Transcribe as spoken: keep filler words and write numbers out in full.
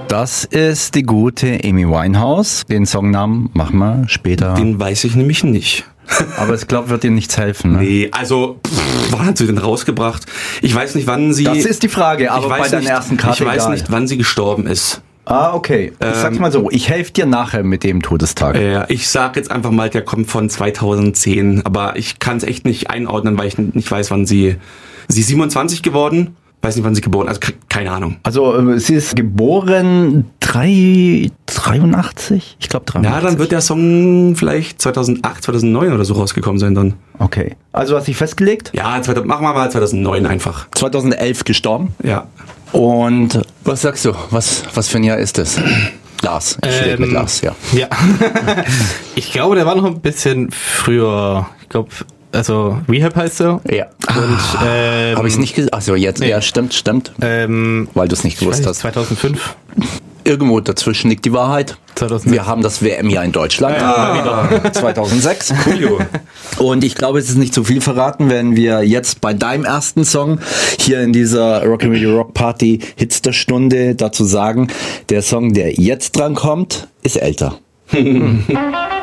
Das ist die gute Amy Winehouse. Den Songnamen machen wir später. Den weiß ich nämlich nicht. Aber ich glaube, wird dir nichts helfen. Ne? Nee, also, pff, wann hat sie denn rausgebracht? Ich weiß nicht, wann sie... Das ist die Frage, aber bei deiner ersten Karte Ich weiß egal. nicht, wann sie gestorben ist. Ah, okay. Ich ähm, sag's mal so, ich helfe dir nachher mit dem Todestag. Äh, ich sag jetzt einfach mal, der kommt von zweitausendzehn, aber ich kann es echt nicht einordnen, weil ich nicht weiß, wann sie... Sie ist siebenundzwanzig geworden, weiß nicht, wann sie geboren ist, also keine Ahnung. Also sie ist geboren drei, dreiundachtzig? Ich glaube dreiundachtzig. Ja, dann wird der Song vielleicht zweitausendacht, zweitausendneun oder so rausgekommen sein dann. Okay. Also hast du dich festgelegt? Ja, zweitausend, machen wir mal zweitausendneun einfach. zweitausendelf gestorben? Ja. Und was sagst du? Was, was für ein Jahr ist das? Lars. Ich ähm, mit Lars, ja. Ja. Ich glaube, der war noch ein bisschen früher. Ich glaube... Also Rehab heißt er. Ja. Und ähm, habe ich es nicht gesagt? Achso, jetzt. Nee. Ja, stimmt, stimmt. Ähm, Weil du es nicht gewusst hast. zweitausendfünf. Irgendwo dazwischen liegt die Wahrheit. zweitausendsechs. Wir haben das W M-Jahr in Deutschland. Ja. zweitausendsechs. Cool. Und ich glaube, es ist nicht zu viel verraten, wenn wir jetzt bei deinem ersten Song hier in dieser Rocky Radio Rock Party Hits der Stunde dazu sagen, der Song, der jetzt dran kommt, ist älter.